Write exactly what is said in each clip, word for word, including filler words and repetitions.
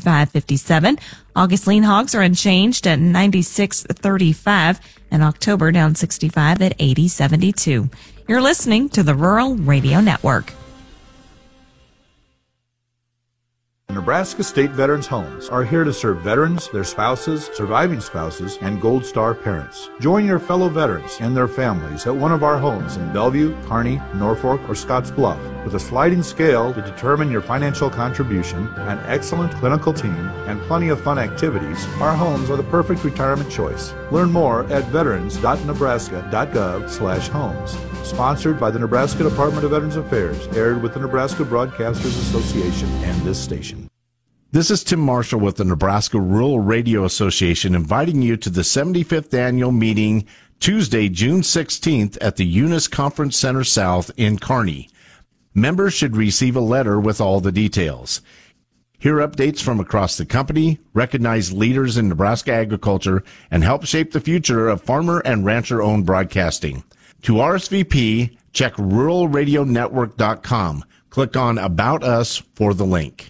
sixty-five fifty-seven. August lean hogs are unchanged at ninety-six thirty-five, and October down sixty-five at eighty seventy-two. You're listening to the Rural Radio Network. Nebraska State Veterans Homes are here to serve veterans, their spouses, surviving spouses, and Gold Star parents. Join your fellow veterans and their families at one of our homes in Bellevue, Kearney, Norfolk, or Scottsbluff. With a sliding scale to determine your financial contribution, an excellent clinical team, and plenty of fun activities, our homes are the perfect retirement choice. Learn more at veterans dot nebraska dot gov slash homes. Sponsored by the Nebraska Department of Veterans Affairs, aired with the Nebraska Broadcasters Association and this station. This is Tim Marshall with the Nebraska Rural Radio Association, inviting you to the seventy-fifth annual meeting Tuesday, June sixteenth at the Eunice Conference Center South in Kearney. Members should receive a letter with all the details. Hear updates from across the company, recognize leaders in Nebraska agriculture, and help shape the future of farmer and rancher-owned broadcasting. To R S V P, check rural radio network dot com. Click on About Us for the link.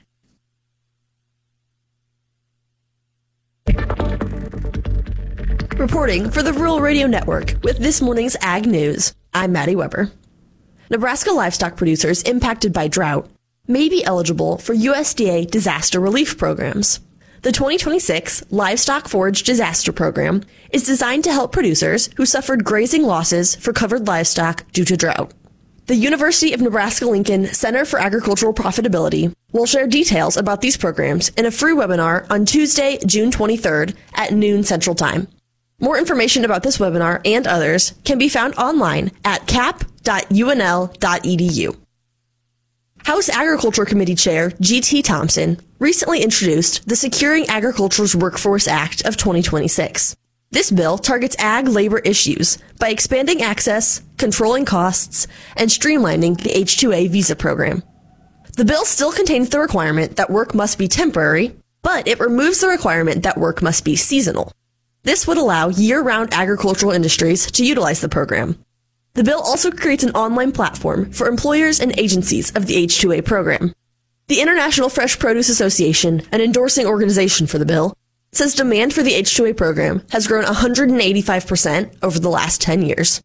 Reporting for the Rural Radio Network with this morning's Ag News, I'm Maddie Weber. Nebraska livestock producers impacted by drought may be eligible for U S D A disaster relief programs. The twenty twenty-six Livestock Forage Disaster Program is designed to help producers who suffered grazing losses for covered livestock due to drought. The University of Nebraska-Lincoln Center for Agricultural Profitability will share details about these programs in a free webinar on Tuesday, June twenty-third at noon Central Time. More information about this webinar and others can be found online at cap dot u n l dot e d u. House Agriculture Committee Chair G T Thompson recently introduced the Securing Agriculture's Workforce Act of twenty twenty-six. This bill targets ag labor issues by expanding access, controlling costs, and streamlining the H two A visa program. The bill still contains the requirement that work must be temporary, but it removes the requirement that work must be seasonal. This would allow year-round agricultural industries to utilize the program. The bill also creates an online platform for employers and agencies of the H two A program. The International Fresh Produce Association, an endorsing organization for the bill, says demand for the H two A program has grown one hundred eighty-five percent over the last ten years.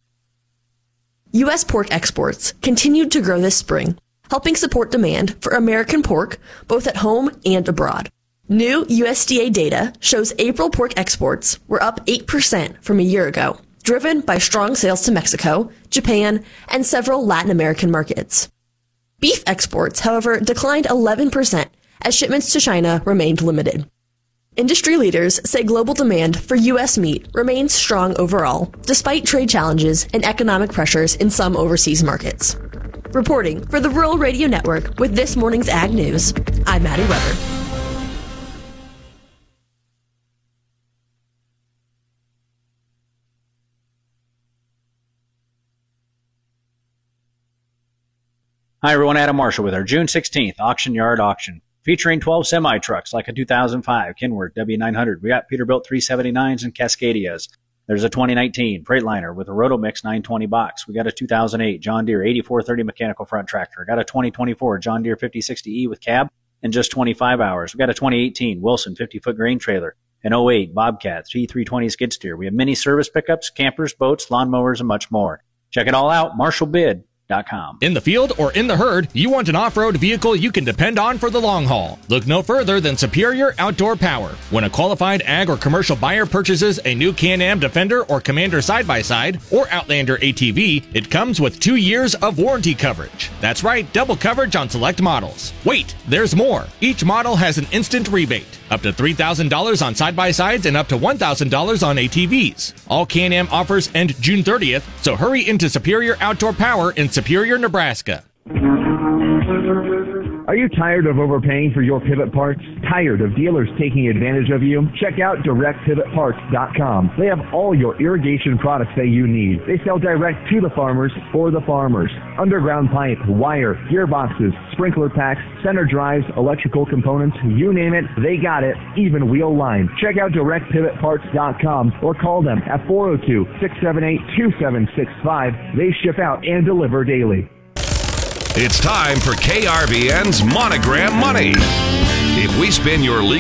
U S pork exports continued to grow this spring, helping support demand for American pork both at home and abroad. New U S D A data shows April pork exports were up eight percent from a year ago, driven by strong sales to Mexico, Japan, and several Latin American markets. Beef exports, however, declined eleven percent as shipments to China remained limited. Industry leaders say global demand for U S meat remains strong overall, despite trade challenges and economic pressures in some overseas markets. Reporting for the Rural Radio Network with this morning's Ag News, I'm Maddie Weber. Hi everyone, Adam Marshall with our June sixteenth auction yard auction, featuring twelve semi-trucks like a two thousand five Kenworth W nine hundred. We got Peterbilt three seventy-nines and Cascadias. There's a twenty nineteen Freightliner with a Rotomix nine twenty box. We got a two thousand eight John Deere eighty-four thirty mechanical front tractor. Got a twenty twenty-four John Deere fifty sixty E with cab in just twenty-five hours. We got a twenty eighteen Wilson fifty foot grain trailer, an oh eight Bobcat T three twenty skid steer. We have mini service pickups, campers, boats, lawnmowers, and much more. Check it all out, marshall bid dot com. In the field or in the herd, you want an off-road vehicle you can depend on for the long haul. Look no further than Superior Outdoor Power. When a qualified ag or commercial buyer purchases a new Can-Am Defender or Commander side-by-side or Outlander A T V, it comes with two years of warranty coverage. That's right, double coverage on select models. Wait, there's more. Each model has an instant rebate, up to three thousand dollars on side-by-sides and up to one thousand dollars on A T Vs. All Can-Am offers end June thirtieth, so hurry into Superior Outdoor Power in Superior, Nebraska. Are you tired of overpaying for your pivot parts? Tired of dealers taking advantage of you? Check out direct pivot parts dot com. They have all your irrigation products that you need. They sell direct to the farmers for the farmers. Underground pipe, wire, gearboxes, sprinkler packs, center drives, electrical components, you name it, they got it, even wheel line. Check out direct pivot parts dot com or call them at four oh two, six seven eight, two seven six five. They ship out and deliver daily. It's time for K R V N's Monogram Money. If we spin your